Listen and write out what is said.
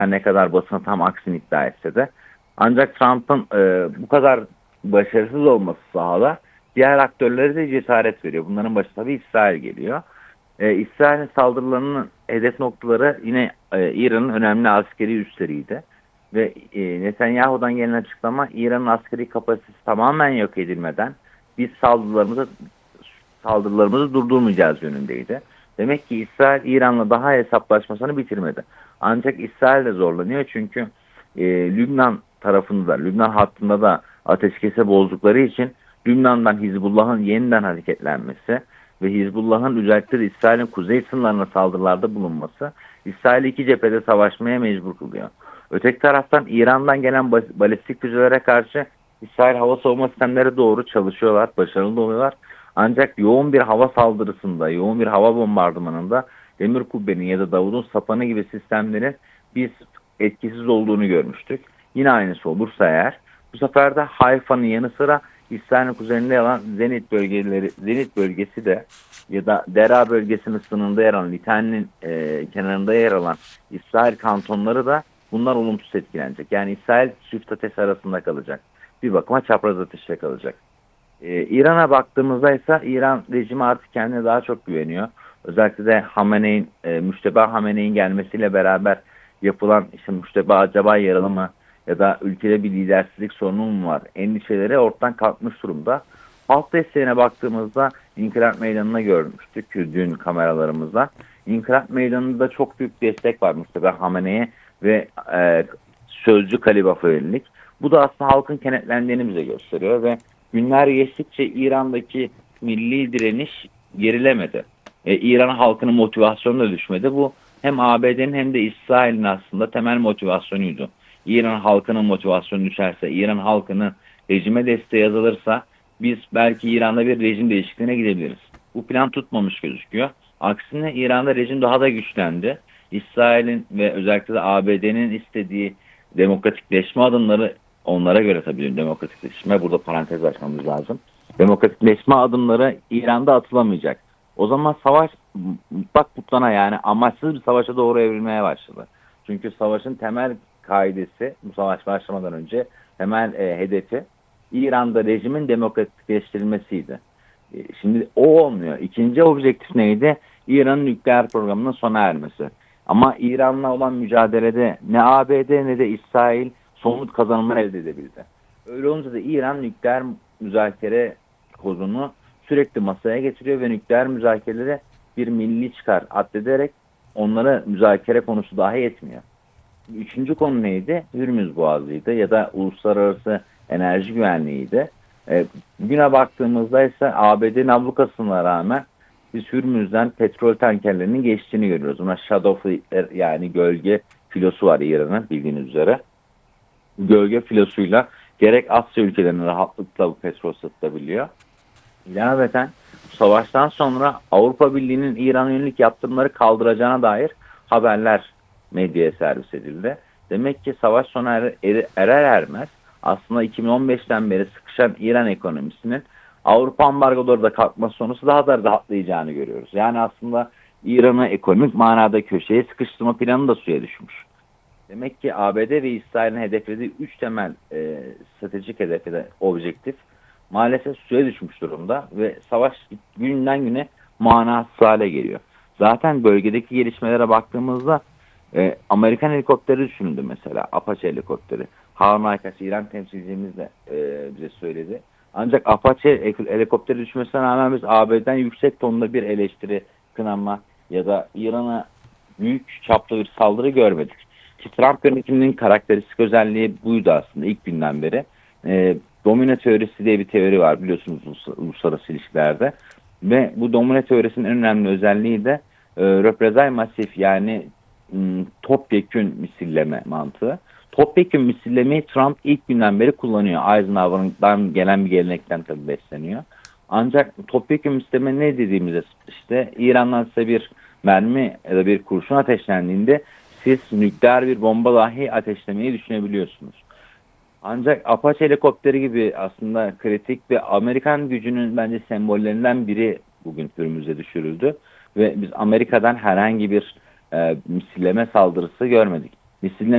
Her ne kadar basın tam aksini iddia etse de. Ancak Trump'ın bu kadar başarısız olması sahada diğer aktörlere de cesaret veriyor. Bunların başında tabii İsrail geliyor. İsrail'in saldırılarının hedef noktaları yine İran'ın önemli askeri üsleriydi. Ve Netanyahu'dan gelen açıklama İran'ın askeri kapasitesi tamamen yok edilmeden biz saldırılarımızı durdurmayacağız yönündeydi. Demek ki İsrail İran'la daha hesaplaşmasını bitirmedi. Ancak İsrail de zorlanıyor çünkü Lübnan tarafında, Lübnan hattında da ateşkese bozdukları için Lübnan'dan Hizbullah'ın yeniden hareketlenmesi ve Hizbullah'ın özellikle de İsrail'in kuzey sınırlarına saldırılarda bulunması İsrail'i iki cephede savaşmaya mecbur kılıyor. Öteki taraftan İran'dan gelen balistik füzelere karşı İsrail hava savunma sistemleri doğru çalışıyorlar, başarılı oluyorlar. Ancak yoğun bir hava saldırısında, yoğun bir hava bombardımanında Demir Kubbe'nin ya da Davud'un sapanı gibi sistemlerin biz etkisiz olduğunu görmüştük. Yine aynısı olursa eğer bu sefer de Hayfa'nın yanı sıra İsrail'in kuzeyinde yer alan Zenit bölgesi de ya da Dera bölgesinin sınırında yer alan, Litani'nin kenarında yer alan İsrail kantonları da bunlar olumsuz etkilenecek. Yani İsrail çift ateş arasında kalacak. Bir bakıma çapraz ateşte kalacak. İran'a baktığımızda ise İran rejimi artık kendine daha çok güveniyor. Özellikle de Müşteba Hamene'in gelmesiyle beraber yapılan işte Müşteba acaba yaralı mı ya da ülkede bir lidersizlik sorunu mu var endişeleri ortadan kalkmış durumda. Halk desteğine baktığımızda İnkılap Meydanı'na görmüştük dün kameralarımızda. İnkılap Meydanı'nda çok büyük destek var Müşteba Hamene'ye ve sözcü Kalibaf'a yönelik. Bu da aslında halkın kenetlendiğini bize gösteriyor ve günler geçtikçe İran'daki milli direniş gerilemedi. İran halkının motivasyonu da düşmedi. Bu hem ABD'nin hem de İsrail'in aslında temel motivasyonuydu. İran halkının motivasyonu düşerse, İran halkının rejime desteği yazılırsa biz belki İran'da bir rejim değişikliğine gidebiliriz. Bu plan tutmamış gözüküyor. Aksine İran'da rejim daha da güçlendi. İsrail'in ve özellikle de ABD'nin istediği demokratikleşme adımları onlara göre tabii demokratikleşme, burada parantez açmamız lazım. Demokratikleşme adımları İran'da atılamayacak. O zaman savaş mutlak putlana yani amaçsız bir savaşa doğru evrilmeye başladı. Çünkü savaşın temel kaidesi bu savaş başlamadan önce temel hedefi İran'da rejimin demokratikleştirilmesiydi. Şimdi o olmuyor. İkinci objektif neydi? İran'ın nükleer programının sona ermesi. Ama İran'la olan mücadelede ne ABD ne de İsrail somut kazanımlar elde edebildi. Öyle olunca da İran nükleer müzakere kozunu sürekli masaya getiriyor ve nükleer müzakerelere bir milli çıkar addederek onlara müzakere konusu dahi etmiyor. Üçüncü konu neydi? Hürmüz Boğazı'ydı ya da uluslararası enerji güvenliğiydi. Bugüne baktığımızda ise ABD'nin ablukasına rağmen biz Hürmüz'den petrol tankerlerinin geçtiğini görüyoruz. Buna Shadow yani gölge filosu var İran'ın bildiğiniz üzere. Gölge filosuyla gerek Asya ülkelerine rahatlıkla bu petrol satılabiliyor. İlaveten savaştan sonra Avrupa Birliği'nin İran'a yönelik yaptırımları kaldıracağına dair haberler medyaya servis edildi. Demek ki savaş sona erer ermez aslında 2015'ten beri sıkışan İran ekonomisinin Avrupa ambargoları da kalkması sonucu daha da rahatlayacağını görüyoruz. Yani aslında İran'ı ekonomik manada köşeye sıkıştırma planı da suya düşmüş. Demek ki ABD ve İsrail'in hedeflediği 3 temel stratejik hedefi de objektif maalesef suya düşmüş durumda ve savaş günden güne manasız hale geliyor. Zaten bölgedeki gelişmelere baktığımızda Amerikan helikopteri düşünüldü mesela, Apache helikopteri. Harun Aykaç, İran temsilcimiz de bize söyledi. Ancak Apache helikopteri düşmesine rağmen biz ABD'den yüksek tonda bir eleştiri, kınama ya da İran'a büyük çaplı bir saldırı görmedik. Ki Trump yönetiminin karakteristik özelliği buydu aslında ilk günden beri. Domino teorisi diye bir teori var biliyorsunuz uluslararası ilişkilerde. Ve bu domino teorisinin en önemli özelliği de represal masif yani topyekün misilleme mantığı. Topyekün misillemeyi Trump ilk günden beri kullanıyor. Eisenhower'dan gelen bir gelenekten tabii besleniyor. Ancak topyekün misilleme ne dediğimizde işte İran'dan size bir mermi ya da bir kurşun ateşlendiğinde siz nükleer bir bomba dahi ateşlemeyi düşünebiliyorsunuz. Ancak Apache helikopteri gibi aslında kritik ve Amerikan gücünün bence sembollerinden biri bugün önümüze düşürüldü. Ve biz Amerika'dan herhangi bir misilleme saldırısı görmedik. Misilleme